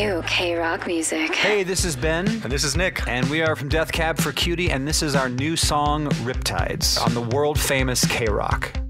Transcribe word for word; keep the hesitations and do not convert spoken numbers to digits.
new K-Rock music. Hey, this is Ben. And this is Nick. And we are from Death Cab for Cutie, and this is our new song, Riptides, on the world-famous K-Rock.